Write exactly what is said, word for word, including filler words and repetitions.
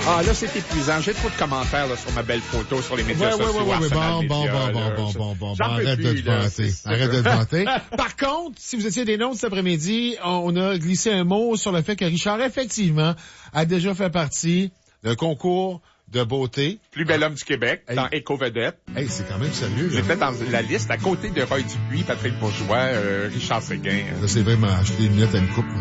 Ah, là, c'est épuisant. J'ai trop de commentaires là, sur ma belle photo sur les médias ouais, sociaux. Ouais, ouais, ouais, bon, bon, médias, bon, là, bon, je... bon, bon, bon, bon, arrête de te vanter. Arrête de te vanter. Par contre, si vous étiez des nôtres cet après-midi, on a glissé un mot sur le fait que Richard, effectivement, a déjà fait partie d'un concours de beauté. Plus bel homme du Québec, hey. dans Éco-Vedette. Hey, c'est quand même sérieux, là. J'étais dans la liste à côté de Roy Dupuis, Patrick Bourgeois, euh, Richard Séguin. Là, c'est vraiment acheter une lettre à une coupe.